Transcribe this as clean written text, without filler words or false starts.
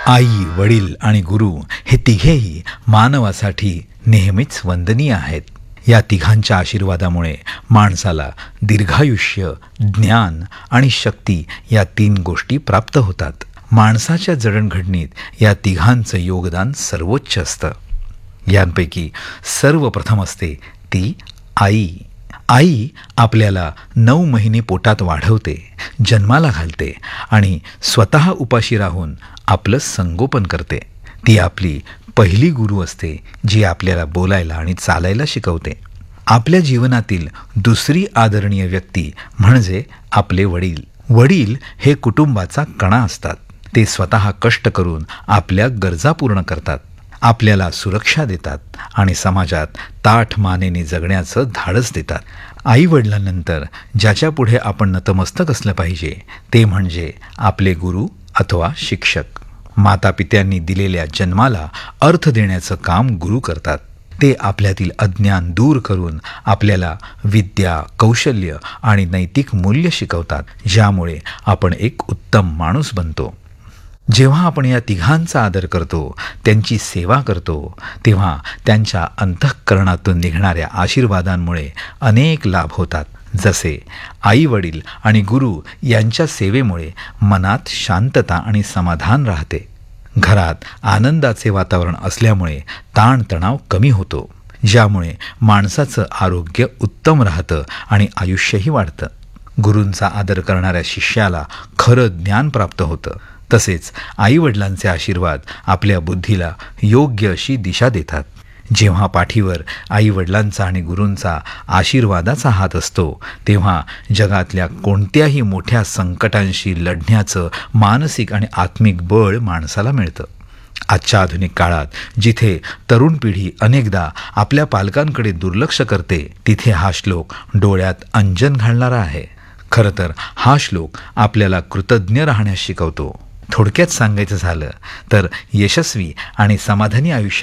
आई, वडील आणि गुरु हे तिघेही मानवासाठी नेहमीच वंदनीय आहेत. या तिघांच्या आशीर्वादामुळे माणसाला दीर्घायुष्य, ज्ञान आणि शक्ती या 3 गोष्टी प्राप्त होतात. माणसाच्या जडणघडणीत या तिघांचं योगदान सर्वोच्च असतं. यांपैकी सर्वप्रथम असते ती आई. आई आपल्याला 9 महिने पोटात वाढवते, जन्माला घालते आणि स्वतः उपाशी राहून आपलं संगोपन करते. ती आपली पहिली गुरु असते, जी आपल्याला बोलायला आणि चालायला शिकवते. आपल्या जीवनातील दुसरी आदरणीय व्यक्ती म्हणजे आपले वडील. वडील हे कुटुंबाचा कणा असतात. ते स्वतः कष्ट करून आपल्या गरजा पूर्ण करतात, आपल्याला सुरक्षा देतात आणि समाजात ताठ मानेने जगण्याचं धाडस देतात. आई वडिलांनंतर ज्याच्या पुढे आपण नतमस्तक असलं पाहिजे ते म्हणजे आपले गुरु अथवा शिक्षक. मातापित्यांनी दिलेल्या जन्माला अर्थ देण्याचं काम गुरु करतात. ते आपल्यातील अज्ञान दूर करून आपल्याला विद्या, कौशल्य आणि नैतिक मूल्य शिकवतात, ज्यामुळे आपण एक उत्तम माणूस बनतो. जेव्हा आपण या तिघांचा आदर करतो, त्यांची सेवा करतो, तेव्हा त्यांच्या अंतःकरणातून निघणाऱ्या आशीर्वादांमुळे अनेक लाभ होतात. जसे आई वडील आणि गुरु यांच्या सेवेमुळे मनात शांतता आणि समाधान राहते. घरात आनंदाचे वातावरण असल्यामुळे ताणतणाव कमी होतो, ज्यामुळे माणसाचं आरोग्य उत्तम राहतं आणि आयुष्यही वाढतं. गुरूंचा आदर करणाऱ्या शिष्याला खरं ज्ञान प्राप्त होतं. तसेच आईवडिलांचे आशीर्वाद आपल्या बुद्धीला योग्य अशी दिशा देतात. जेव्हा पाठीवर आईवडिलांचा आणि गुरूंचा आशीर्वादाचा हात असतो, तेव्हा जगातल्या कोणत्याही मोठ्या संकटांशी लढण्याचं मानसिक आणि आत्मिक बळ माणसाला मिळतं. आजच्या आधुनिक काळात जिथे तरुण पिढी अनेकदा आपल्या पालकांकडे दुर्लक्ष करते, तिथे हा श्लोक डोळ्यात अंजन घालणारा आहे. खरं तर हा श्लोक आपल्याला कृतज्ञ राहण्यास शिकवतो. थोडक्यात सांगायचं झालं तर यशस्वी आणि समाधानी आयुष्य